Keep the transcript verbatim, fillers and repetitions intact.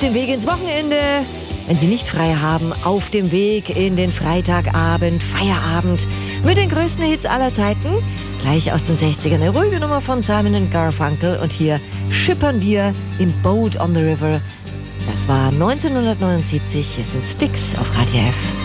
dem Weg ins Wochenende. Wenn Sie nicht frei haben, auf dem Weg in den Freitagabend, Feierabend mit den größten Hits aller Zeiten. Gleich aus den sechzigern, eine ruhige Nummer von Simon and Garfunkel. Und hier schippern wir im Boat on the River. Das war neunzehnhundertneunundsiebzig. Hier sind Styx auf Radio F.